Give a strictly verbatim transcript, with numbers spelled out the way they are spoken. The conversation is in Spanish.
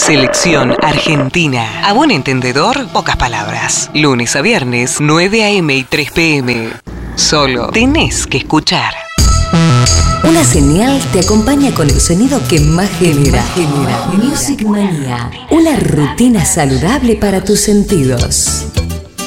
Selección Argentina. A buen entendedor, pocas palabras. Lunes a viernes, nueve a eme y tres pe eme. Solo tenés que escuchar. Una señal te acompaña con el sonido que más genera. genera. Music Manía. Una rutina saludable para tus sentidos.